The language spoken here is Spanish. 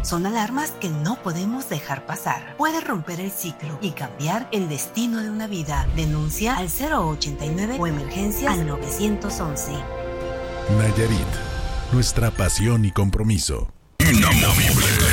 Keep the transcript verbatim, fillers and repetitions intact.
Son alarmas que no podemos dejar pasar. Puede romper el ciclo y cambiar el destino de una vida. Denuncia al cero ochenta y nueve o emergencias al nueve once. Nayarit, nuestra pasión y compromiso. Inamovible.